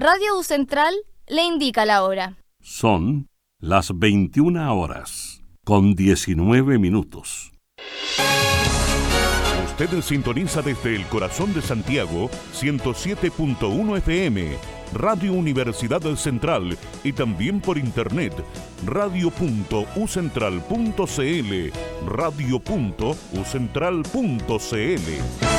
Radio U Central le indica la hora. Son las 21:19. Usted sintoniza desde el corazón de Santiago 107.1 FM, Radio Universidad Central, y también por internet radio.ucentral.cl, radio.ucentral.cl.